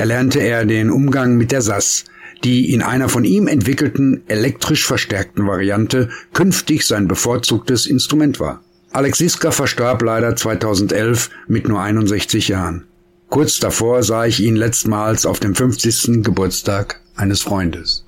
erlernte er den Umgang mit der SAS, die in einer von ihm entwickelten elektrisch verstärkten Variante künftig sein bevorzugtes Instrument war. Alex Siska verstarb leider 2011 mit nur 61 Jahren. Kurz davor sah ich ihn letztmals auf dem 50. Geburtstag eines Freundes.